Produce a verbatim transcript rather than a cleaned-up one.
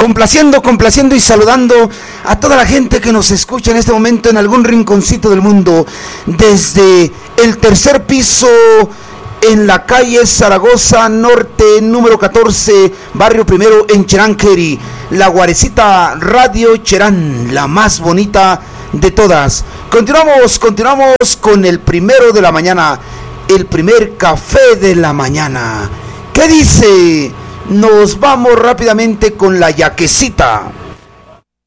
complaciendo, complaciendo y saludando a toda la gente que nos escucha en este momento en algún rinconcito del mundo, desde el tercer piso en la calle Zaragoza Norte, número catorce, barrio primero en Cherán, Clery, la Guarecita Radio Cherán, la más bonita de todas. Continuamos, continuamos con el primero de la mañana, el primer café de la mañana. ¿Qué dice? Nos vamos rápidamente con la yaquecita.